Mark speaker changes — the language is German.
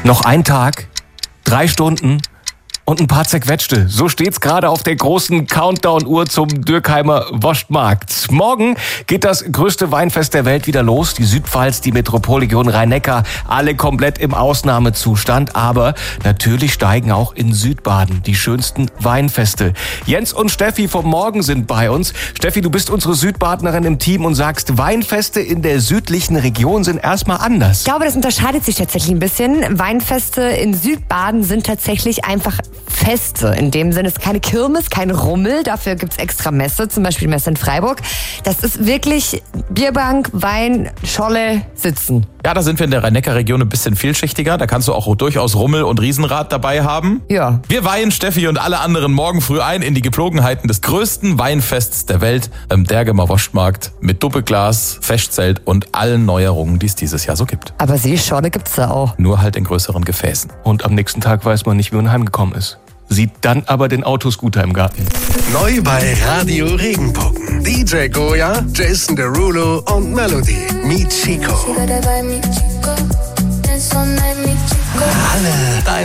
Speaker 1: Noch ein Tag, 3 Stunden und ein paar zerquetschte. So steht's gerade auf der großen Countdown-Uhr zum Dürkheimer Wurstmarkt. Morgen geht das größte Weinfest der Welt wieder los. Die Südpfalz, die Metropolregion Rhein-Neckar, alle komplett im Ausnahmezustand. Aber natürlich steigen auch in Südbaden die schönsten Weinfeste. Jens und Steffi vom Morgen sind bei uns. Steffi, du bist unsere Südbadenerin im Team und sagst, Weinfeste in der südlichen Region sind erstmal anders.
Speaker 2: Ich glaube, das unterscheidet sich tatsächlich ein bisschen. Weinfeste in Südbaden sind tatsächlich einfach Feste. In dem Sinne ist keine Kirmes, kein Rummel. Dafür gibt's extra Messe, zum Beispiel Messe in Freiburg. Das ist wirklich Bierbank, Wein, Scholle, Sitzen.
Speaker 3: Ja, da sind wir in der Rhein-Neckar-Region ein bisschen vielschichtiger. Da kannst du auch durchaus Rummel und Riesenrad dabei haben.
Speaker 2: Ja.
Speaker 3: Wir weihen Steffi und alle anderen morgen früh ein in die Gepflogenheiten des größten Weinfests der Welt, im Dürkheimer Wurstmarkt, mit Doppelglas, Festzelt und allen Neuerungen, die es dieses Jahr so gibt.
Speaker 2: Aber Seeschorle gibt's da auch.
Speaker 3: Nur halt in größeren Gefäßen.
Speaker 1: Und am nächsten Tag weiß man nicht, wie man heimgekommen ist. Sieht dann aber den Autoscooter im Garten.
Speaker 4: Neu bei Radio Regenbogen. DJ Goya, Jason Derulo und Melody. Meet Chico. Alle deine